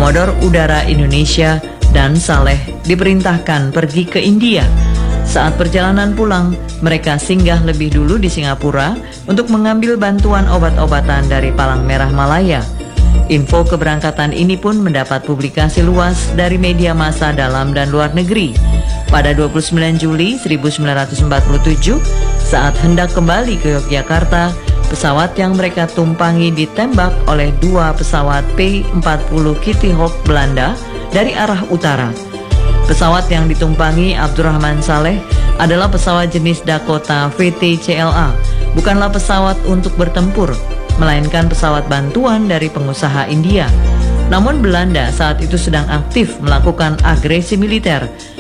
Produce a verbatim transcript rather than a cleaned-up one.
Komodor Udara Indonesia dan Saleh diperintahkan pergi ke India. Saat perjalanan pulang, mereka singgah lebih dulu di Singapura untuk mengambil bantuan obat-obatan dari Palang Merah Malaya. Info keberangkatan ini pun mendapat publikasi luas dari media massa dalam dan luar negeri. Pada dua puluh sembilan Juli seribu sembilan ratus empat puluh tujuh, saat hendak kembali ke Yogyakarta, pesawat yang mereka tumpangi ditembak oleh dua pesawat P empat puluh Kitty Hawk Belanda dari arah utara. Pesawat yang ditumpangi Abdurrahman Saleh adalah pesawat jenis Dakota V T C L A, bukanlah pesawat untuk bertempur, melainkan pesawat bantuan dari pengusaha India. Namun Belanda saat itu sedang aktif melakukan agresi militer